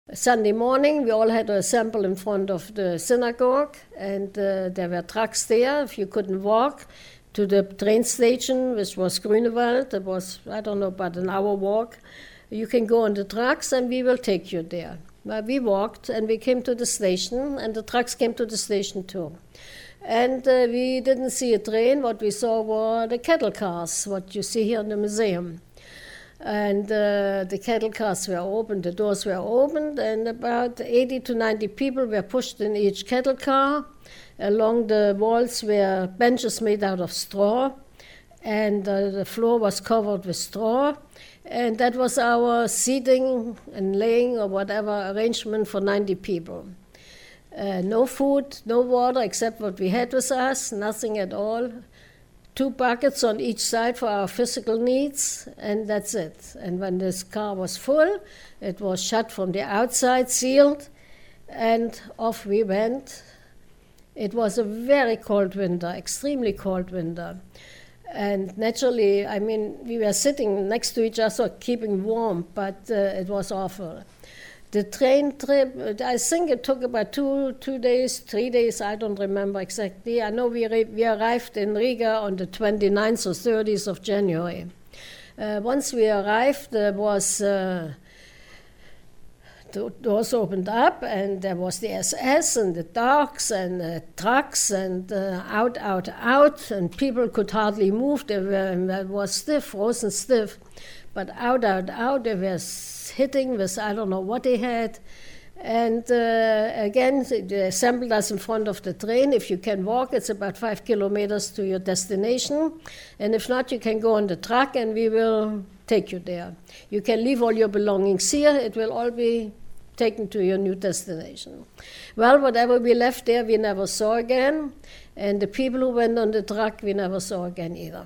Sunday morning, we all had to assemble in front of the synagogue, and there were trucks there. If you couldn't walk to the train station, which was Grunewald, it was, I don't know, about an hour walk, you can go on the trucks and we will take you there. Well, we walked and we came to the station, and the trucks came to the station too. And we didn't see a train. What we saw were the cattle cars, what you see here in the museum. And the cattle cars were opened, the doors were opened, and about 80 to 90 people were pushed in each cattle car. Along the walls were benches made out of straw, and the floor was covered with straw. And that was our seating and laying or whatever arrangement for 90 people. No food, no water except what we had with us, nothing at all. 2 buckets on each side for our physical needs, and that's it. And when this car was full, it was shut from the outside, sealed, and off we went. It was a very cold winter, extremely cold winter. And naturally, I mean, we were sitting next to each other, keeping warm, but it was awful. The train trip, I think it took about 2 days, 3 days, I don't remember exactly. I know we arrived in Riga on the 29th or 30th of January. Once we arrived, there was, the doors opened up, and there was the SS and the dogs and the trucks and out, and people could hardly move. They were stiff, frozen stiff. But out, they were hitting with, I don't know what they had. And again, they assembled us in front of the train. If you can walk, it's about 5 kilometers to your destination. And if not, you can go on the truck and we will take you there. You can leave all your belongings here. It will all be taken to your new destination. Well, whatever we left there, we never saw again. And the people who went on the truck, we never saw again either.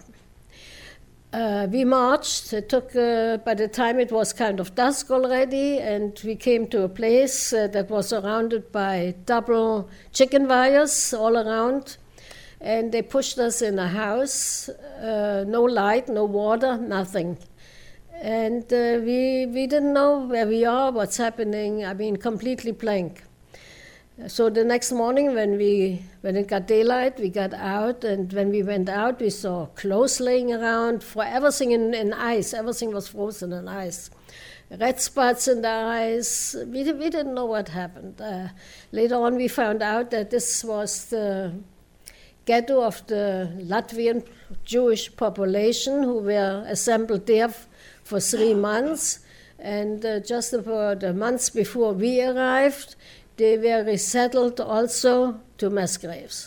We marched. It took, by the time it was kind of dusk already, and we came to a place that was surrounded by double chicken wires all around. And they pushed us in a house, no light, no water, nothing. And we didn't know where we are, what's happening, I mean, completely blank. So the next morning when it got daylight, we got out, and when we went out, we saw clothes laying around, for everything in ice. Everything was frozen in ice. Red spots in the ice. We didn't know what happened. Later on, we found out that this was the ghetto of the Latvian Jewish population who were assembled there for 3 months. And just about the months before we arrived, they were resettled also to mass graves.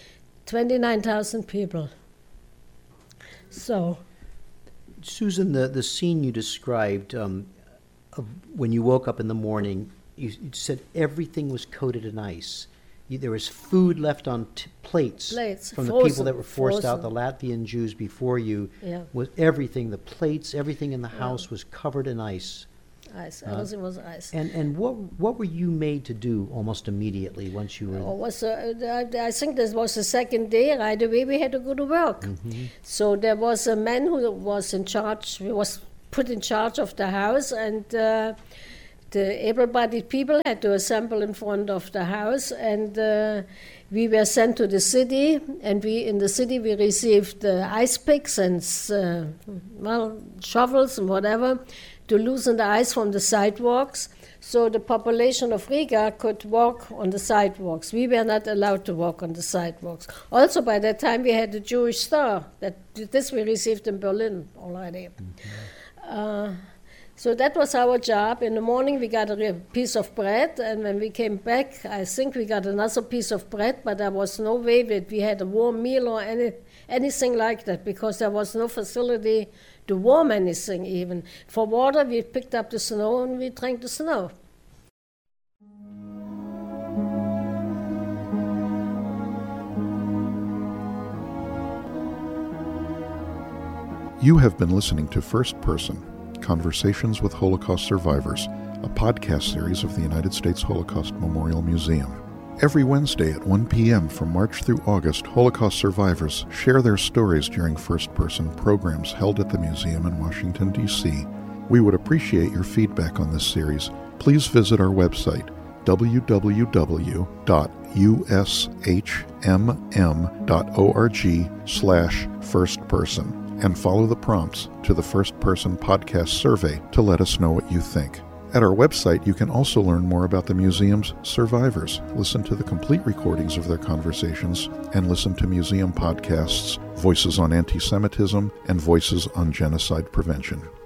29,000 people. So, Susan, the scene you described of when you woke up in the morning, you said everything was coated in ice. There was food left on plates from frozen, the people that were forced out, the Latvian Jews before you. Yeah. Was everything, the plates, everything in the house was covered in ice. Ice, everything was ice. And what were you made to do almost immediately once you were? I think this was the second day. Right away, we had to go to work. Mm-hmm. So there was a man who was in charge. He was put in charge of the house, and the able-bodied people had to assemble in front of the house, and we were sent to the city, and in the city we received ice picks and shovels and whatever to loosen the ice from the sidewalks, so the population of Riga could walk on the sidewalks. We were not allowed to walk on the sidewalks. Also, by that time, we had the Jewish Star. This we received in Berlin already. Mm-hmm. So that was our job. In the morning, we got a piece of bread, and when we came back, I think we got another piece of bread, but there was no way that we had a warm meal or anything like that, because there was no facility to warm anything even. For water, we picked up the snow and we drank the snow. You have been listening to First Person, Conversations with Holocaust Survivors, a podcast series of the United States Holocaust Memorial Museum. Every Wednesday at 1 p.m. from March through August, Holocaust survivors share their stories during first-person programs held at the museum in Washington, D.C. We would appreciate your feedback on this series please visit our website, www.ushmm.org/firstperson, and follow the prompts to the First Person Podcast survey to let us know what you think. At our website, you can also learn more about the museum's survivors, listen to the complete recordings of their conversations, and listen to museum podcasts, Voices on Anti-Semitism and Voices on Genocide Prevention.